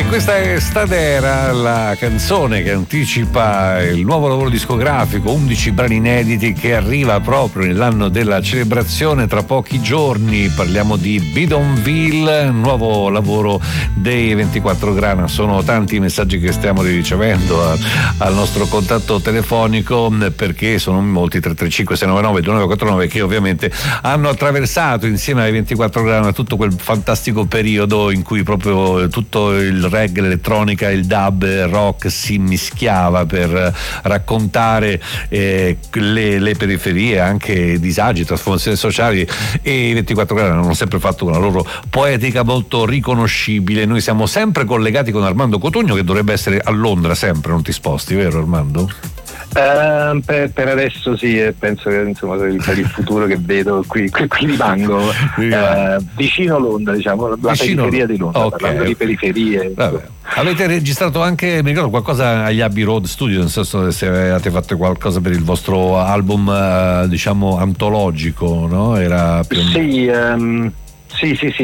Questa è Stadera, la canzone che anticipa il nuovo lavoro discografico, 11 brani inediti, che arriva proprio nell'anno della celebrazione tra pochi giorni. Parliamo di Bidonville, nuovo lavoro dei 24 Grana. Sono tanti i messaggi che stiamo ricevendo al nostro contatto telefonico, perché sono molti, 335 699 2949, che ovviamente hanno attraversato insieme ai 24 Grana tutto quel fantastico periodo in cui proprio tutto il reggae, l'elettronica, il dub, il rock si mischiava per raccontare le periferie, anche disagi, trasformazioni sociali, e i 24 Gradi hanno sempre fatto una loro poetica molto riconoscibile. Noi siamo sempre collegati con Armando Cotugno, che dovrebbe essere a Londra sempre, non ti sposti, vero Armando? Per adesso sì, penso che insomma per il futuro che vedo qui rimango vicino Londra, diciamo, la periferia di Londra, okay. Parlando di periferie. Vabbè. Avete registrato anche, mi ricordo, qualcosa agli Abbey Road Studio, nel senso se avete fatto qualcosa per il vostro album diciamo antologico, no? Era più... Sì,